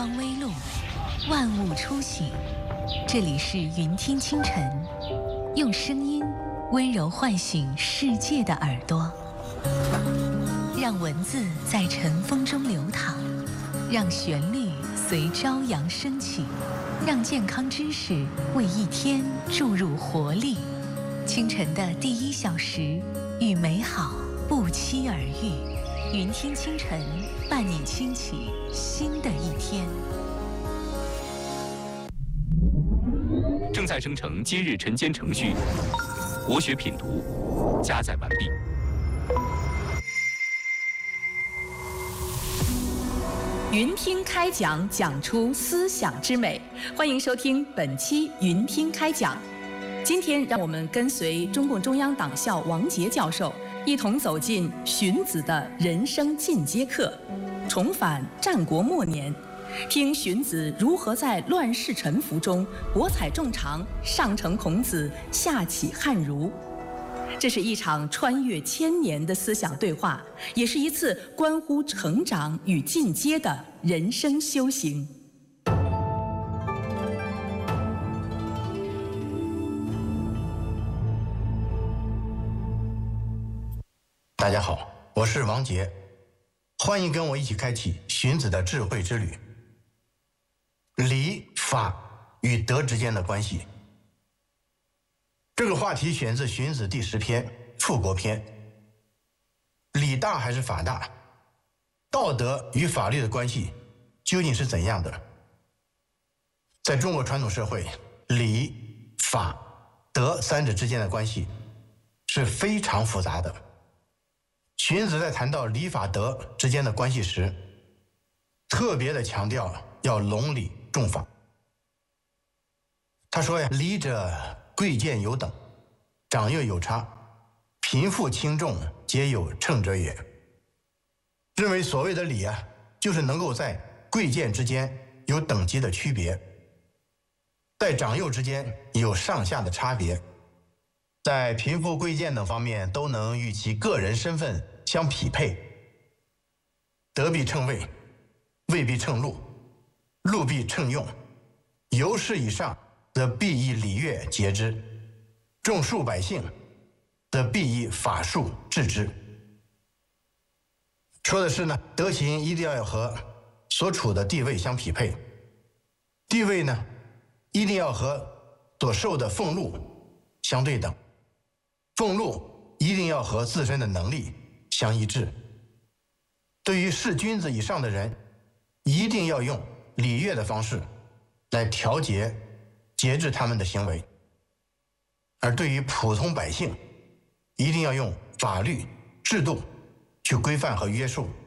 光微露，万物初醒。这里是云听清晨，用声音温柔唤醒世界的耳朵，让文字在晨风中流淌，让旋律随朝阳升起，让健康知识为一天注入活力。清晨的第1小时，与美好不期而遇。云听清晨，伴你轻启新的一天。 正在生成今日晨间程序，国学品读，加载完毕。 云听开讲，讲出思想之美。欢迎收听本期云听开讲。今天让我们跟随中共中央党校王杰教授，一同走进荀子的人生进阶课，重返战国末年，听荀子如何在乱世沉浮中博采众长，上承孔子，下启汉儒。这是一场穿越千年的思想对话，也是一次关乎成长与进阶的人生修行。 大家好，我是王杰，欢迎跟我一起开启荀子的智慧之旅。礼、法与德之间的关系，这个话题选自荀子第10篇《复国篇》。礼大还是法大？道德与法律的关系究竟是怎样的？在中国传统社会，礼、法、德三者之间的关系是非常复杂的。荀子在谈到礼法德之间的关系时，特别的强调要隆礼重法。他说呀，礼者贵贱有等，长幼有差，贫富轻重皆有称者也。认为所谓的礼啊，就是能够在贵贱之间有等级的区别，在长幼之间有上下的差别，在贫富贵贱等方面都能与其个人身份相匹配。德必称位，位必称禄，禄必称用，由是以上则必以礼乐节之，众数百姓则必以法术治之。说的是呢，德行一定要和所处的地位相匹配，地位呢一定要和所受的俸禄相对等，俸禄一定要和自身的能力相一致。对于是君子以上的人，一定要用礼乐的方式来调节节制他们的行为，而对于普通百姓，一定要用法律制度去规范和约束。